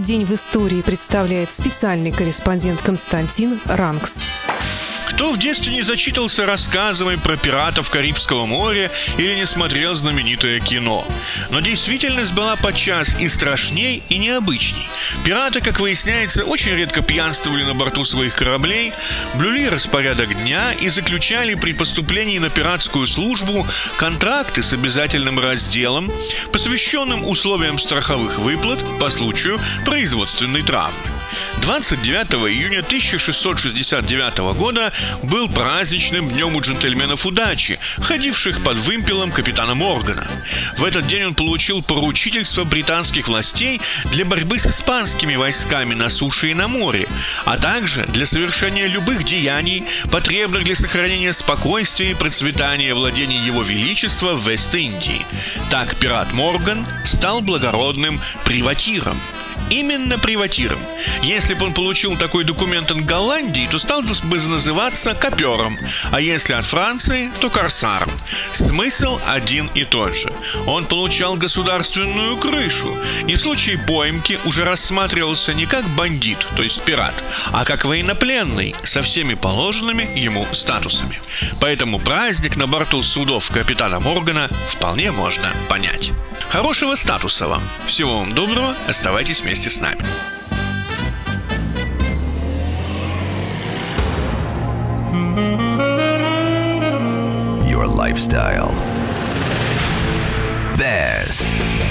день в истории представляет специальный корреспондент Константин Ранкс. Кто в детстве не зачитался рассказами про пиратов Карибского моря или не смотрел знаменитое кино? Но действительность была подчас и страшней, и необычней. Пираты, как выясняется, очень редко пьянствовали на борту своих кораблей, блюли распорядок дня и заключали при поступлении на пиратскую службу контракты с обязательным разделом, посвященным условиям страховых выплат по случаю производственной травмы. 29 июня 1669 года был праздничным днем у джентльменов удачи, ходивших под вымпелом капитана Моргана. В этот день он получил поручительство британских властей для борьбы с испанскими войсками на суше и на море, а также для совершения любых деяний, потребных для сохранения спокойствия и процветания владений Его Величества в Вест-Индии. Так пират Морган стал благородным приватиром. Именно приватиром. Если бы он получил такой документ от Голландии, то стал бы называться копером, а если от Франции, то корсаром. Смысл один и тот же. Он получал государственную крышу, и в случае поимки уже рассматривался не как бандит, то есть пират, а как военнопленный со всеми положенными ему статусами. Поэтому праздник на борту судов капитана Моргана вполне можно понять. Хорошего статуса вам. Всего вам доброго. Оставайтесь вместе с нами. Your lifestyle. Best.